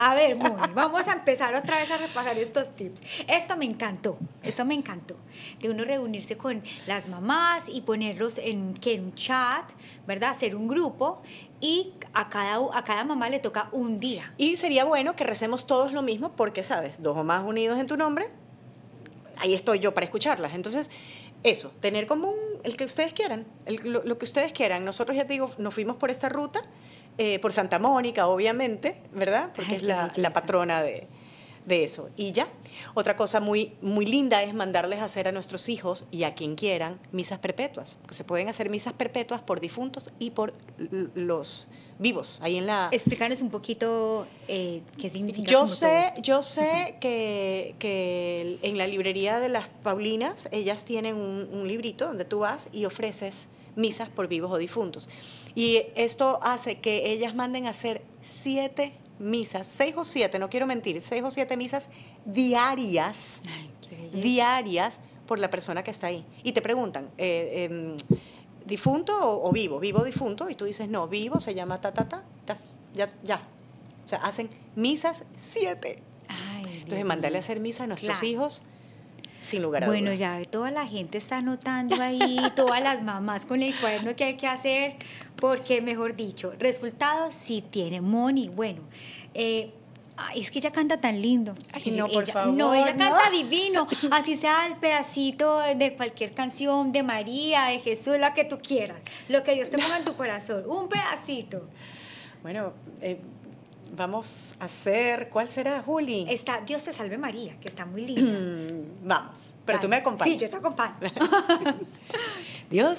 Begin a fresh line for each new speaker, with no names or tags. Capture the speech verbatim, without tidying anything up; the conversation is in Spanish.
A ver, Moni, vamos a empezar otra vez a repasar estos tips. Esto me encantó, esto me encantó. De uno reunirse con las mamás y ponerlos en, que en un chat, ¿verdad? Hacer un grupo y a cada, a cada mamá le toca un día.
Y sería bueno que recemos todos lo mismo porque, ¿sabes? Dos o más unidos en tu nombre, ahí estoy yo para escucharlas. Entonces, eso, tener como un, el que ustedes quieran, el, lo, lo que ustedes quieran. Nosotros, ya te digo, nos fuimos por esta ruta, eh, por Santa Mónica, obviamente, ¿verdad? Porque
Ay,
es
qué
la,
belleza.
la patrona de, de eso. Y ya. Otra cosa muy, muy linda es mandarles a hacer a nuestros hijos y a quien quieran misas perpetuas. Que se pueden hacer misas perpetuas por difuntos y por l- los vivos. Ahí en la...
Explícanos un poquito eh, qué significa
Yo
como todo
sé,
esto.
yo sé que, que en la librería de las Paulinas, ellas tienen un, un librito donde tú vas y ofreces misas por vivos o difuntos. Y esto hace que ellas manden a hacer siete misas, seis o siete, no quiero mentir, seis o siete misas diarias,
Ay, qué belleza.
diarias por la persona que está ahí. Y te preguntan, eh, eh, ¿difunto o, o vivo? ¿Vivo o difunto? Y tú dices, no, vivo, se llama ta, ta, ta, ta, ya, ya. O sea, hacen misas siete.
Ay, Dios
Entonces, mandarle a
mío.
hacer misa a nuestros
Claro.
hijos, sin lugar a
Bueno,
dudas.
ya toda la gente está anotando ahí, todas las mamás con el cuaderno que hay que hacer, porque, mejor dicho, resultados sí tiene Moni. Bueno, eh, ay, es que ella canta tan lindo.
Ay, no, por
Ella-
favor,
No, ella
no.
canta divino, así sea el pedacito de cualquier canción, de María, de Jesús, la que tú quieras, lo que Dios te ponga en tu corazón, un pedacito.
Bueno, eh, vamos a hacer, ¿cuál será, Juli?
Está Dios te salve María, que está muy linda.
Mm, vamos, pero tú
Dale.
me acompañas.
Sí, yo te acompaño.
Dios